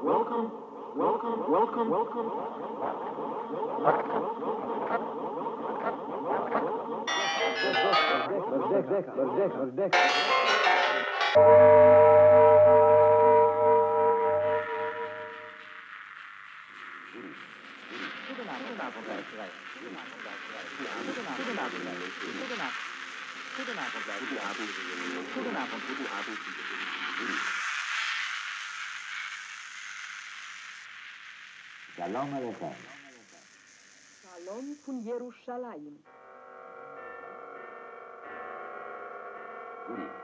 Shalom Aleichem. Shalom van Jerusalem. Good evening.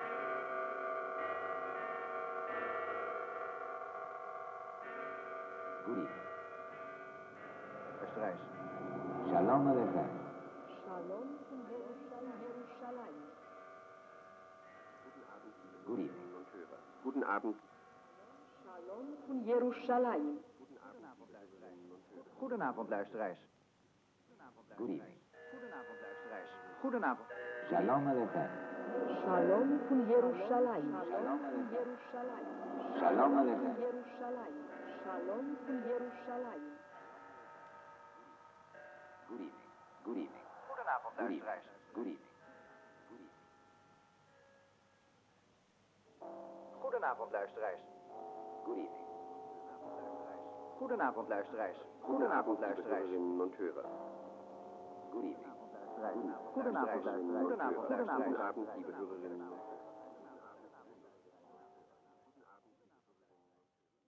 Good evening. Österreich. Shalom Aleichem. Shalom van Jerusalem. Good evening. Guten Abend. Shalom van Jerusalem. Goedenavond, luisteraars. Good evening. Goedenavond, luisteraars. Goedenavond. Shalom Aleichem. Shalom van Jerusalem. Shalom van Jerusalem. Shalom Aleichem. Jerusalem. Shalom van Jerusalem. Good evening. Good evening. Goedenavond, Good evening. luisteraars. Good evening. Good evening. Goedenavond, luisteraars. Good evening. Goedenavond, luisteraars. Goedenavond, liebe luisteraars. Hörerinnen und Hörer. Good evening. Goedenavond, luisteraars. Guten Abend, liebe Hörerinnen